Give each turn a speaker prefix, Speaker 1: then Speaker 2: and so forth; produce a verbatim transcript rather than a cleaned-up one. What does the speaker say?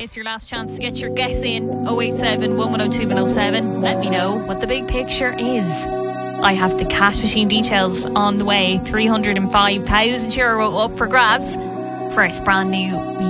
Speaker 1: It's your last chance to get your guess in. oh eight seven, one one oh two, one oh seven. Let me know what the big picture is. I have the cash machine details on the way. three hundred five thousand euro up for grabs. First brand new